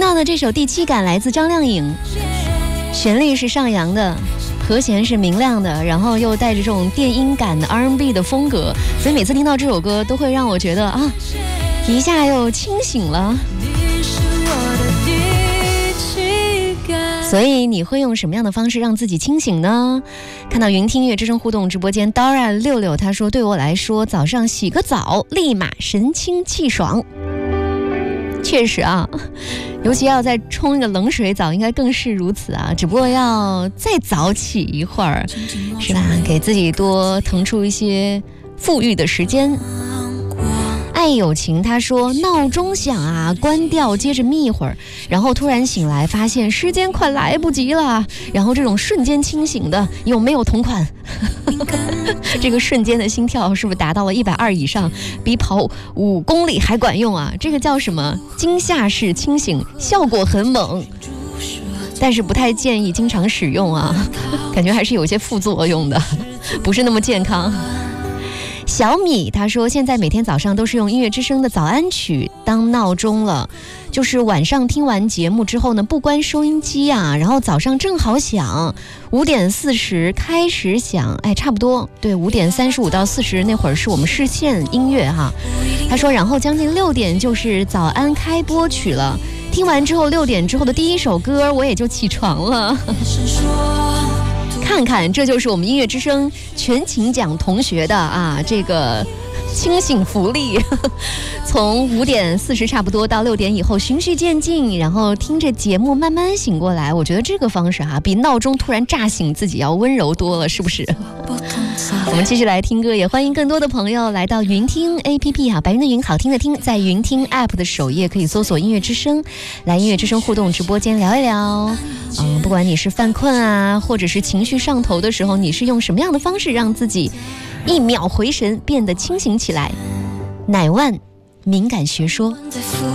到的这首《第七感》来自张靓颖，旋律是上扬的，和弦是明亮的，然后又带着这种电音感的 R&B 的风格，所以每次听到这首歌都会让我觉得啊，一下又清醒了。所以你会用什么样的方式让自己清醒呢？看到云听音乐之声互动直播间 Dora 六六他说，对我来说早上洗个澡立马神清气爽。确实啊，尤其要再冲一个冷水澡应该更是如此啊，只不过要再早起一会儿，是吧？给自己多腾出一些富裕的时间。爱有情他说，闹钟响啊，关掉接着眯一会儿，然后突然醒来发现时间快来不及了，然后这种瞬间清醒的有没有同款？这个瞬间的心跳是不是达到了120以上，比跑5公里还管用啊？这个叫什么惊吓式清醒，效果很猛，但是不太建议经常使用啊，感觉还是有些副作用的，不是那么健康。小米他说，现在每天早上都是用音乐之声的早安曲当闹钟了，就是晚上听完节目之后呢，不关收音机啊，然后早上正好响，5点40开始响，哎，差不多对，5点35到40那会儿是我们视线音乐哈。他说，然后将近6点就是早安开播曲了，听完之后6点之后的第一首歌我也就起床了。看看，这就是我们音乐之声全勤奖同学的啊，这个清醒福利。从5点40差不多到6点以后循序渐进，然后听着节目慢慢醒过来，我觉得这个方式比闹钟突然炸醒自己要温柔多了，是不是？我们继续来听歌，也欢迎更多的朋友来到云听 APP 白云的云，好听的听，在云听 App 的首页可以搜索音乐之声，来音乐之声互动直播间聊一聊。不管你是犯困啊，或者是情绪上头的时候，你是用什么样的方式让自己1秒回神变得清醒起来？乃万敏感学说。